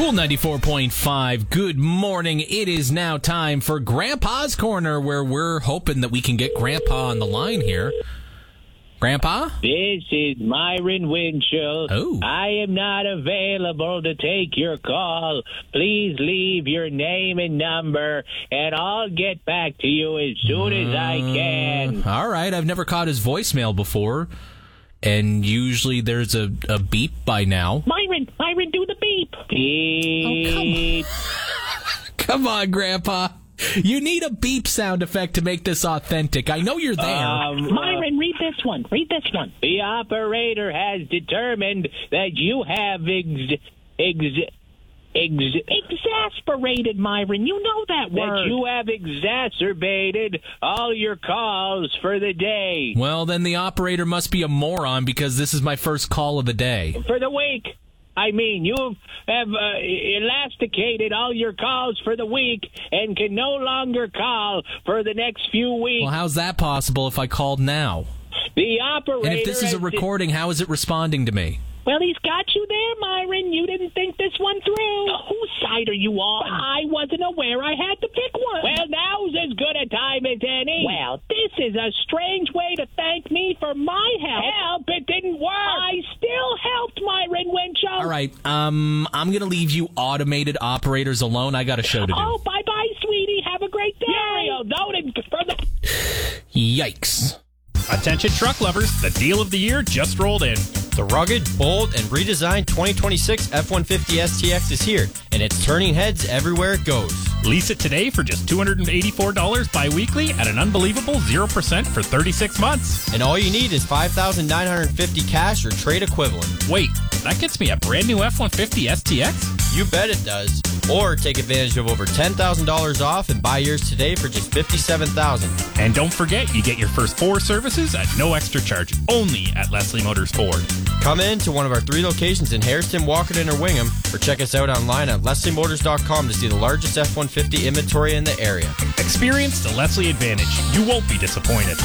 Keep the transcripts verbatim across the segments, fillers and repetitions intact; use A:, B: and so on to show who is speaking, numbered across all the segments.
A: Cool ninety-four point five. Good morning. It is now time for Grandpa's Corner, where we're hoping that we can get Grandpa on the line here. Grandpa?
B: This is Myron Winchell.
A: Oh.
B: I am not available to take your call. Please leave your name and number, and I'll get back to you as soon as I can.
A: All right. I've never caught his voicemail before, and usually there's a, a beep by now.
B: Myron, Myron, do the beep. Beep.
A: Oh, come on. Come on, Grandpa. You need a beep sound effect to make this authentic. I know you're there.
B: Um, Myron, read this one. Read this one. The operator has determined that you have ex... ex... Ex- exasperated, Myron. You know that word. That you have exacerbated all your calls for the day.
A: Well, then the operator must be a moron because this is my first call of the day.
B: For the week. I mean, you have uh, elasticated all your calls for the week and can no longer call for the next few weeks.
A: Well, how's that possible if I called now?
B: The operator...
A: And if this is a recording, how is it responding to me?
B: Well, he's got you there, Myron. You didn't think this one through. Uh, whose side are you on? I wasn't aware I had to pick one. Well, now's as good a time as any. Well, this is a strange way to thank me for my help. Help? It didn't work. I still helped Myron Winchell.
A: All right, um, I'm going to leave you automated operators alone. I got a show to do.
B: Oh, bye-bye, sweetie. Have a great day. Uriel, noted for the...
A: Yikes.
C: Attention truck lovers, the deal of the year just rolled in.
D: The rugged, bold, and redesigned twenty twenty-six F one fifty S T X is here, and it's turning heads everywhere it goes.
C: Lease it today for just two hundred eighty-four dollars bi-weekly at an unbelievable zero percent for thirty-six months.
D: And all you need is five thousand nine hundred fifty dollars cash or trade equivalent.
C: Wait, that gets me a brand new F one fifty S T X?
D: You bet it does. Or take advantage of over ten thousand dollars off and buy yours today for just fifty-seven thousand dollars.
C: And don't forget, you get your first four services at no extra charge, only at Leslie Motors Ford.
D: Come in to one of our three locations in Harrison, Walkerton, or Wingham, or check us out online at leslie motors dot com to see the largest F one fifty inventory in the area.
C: Experience the Leslie advantage. You won't be disappointed.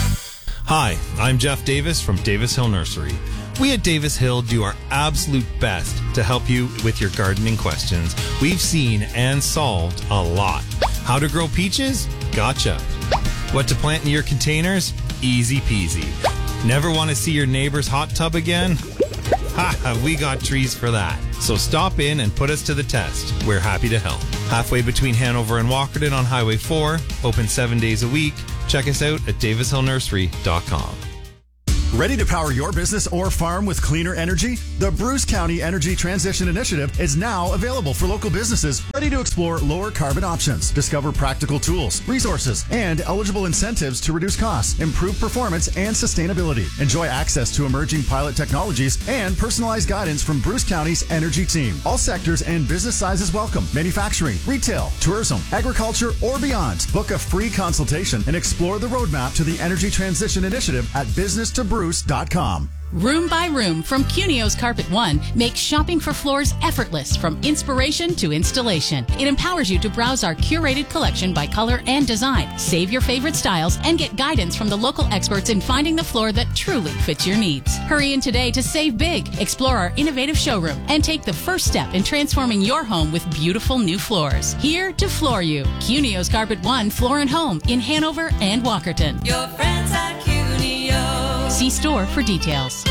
E: Hi, I'm Jeff Davis from Davis Hill Nursery. We at Davis Hill do our absolute best to help you with your gardening questions. We've seen and solved a lot. How to grow peaches? Gotcha. What to plant in your containers? Easy peasy. Never want to see your neighbor's hot tub again? Ha, we got trees for that. So stop in and put us to the test. We're happy to help. Halfway between Hanover and Walkerton on Highway four, open seven days a week. Check us out at davis hill nursery dot com.
F: Ready to power your business or farm with cleaner energy? The Bruce County Energy Transition Initiative is now available for local businesses ready to explore lower carbon options, discover practical tools, resources, and eligible incentives to reduce costs, improve performance, and sustainability. Enjoy access to emerging pilot technologies and personalized guidance from Bruce County's energy team. All sectors and business sizes welcome. Manufacturing, retail, tourism, agriculture, or beyond. Book a free consultation and explore the roadmap to the Energy Transition Initiative at business to bruce dot com.
G: Room by Room from Cunio's Carpet One makes shopping for floors effortless from inspiration to installation. It empowers you to browse our curated collection by color and design, save your favorite styles, and get guidance from the local experts in finding the floor that truly fits your needs. Hurry in today to save big, explore our innovative showroom, and take the first step in transforming your home with beautiful new floors. Here to floor you. Cunio's Carpet One Floor and Home in Hanover and Walkerton.
H: Your friends at Cunio.
G: See store for details.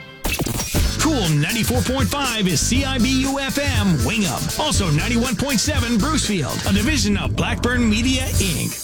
I: Cool ninety-four point five is C I B U F M Wingham. Also ninety-one point seven Brucefield, a division of Blackburn Media, Incorporated.